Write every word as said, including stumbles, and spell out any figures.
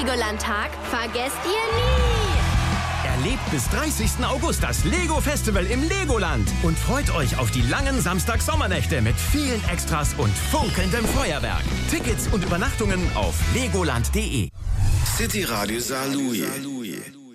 Legoland-Tag vergesst ihr nie. Erlebt bis dreißigsten August das Lego Festival im Legoland und freut euch auf die langen Samstag-Sommernächte mit vielen Extras und funkelndem Feuerwerk. Tickets und Übernachtungen auf legoland punkt de. City Radio Saarlouis.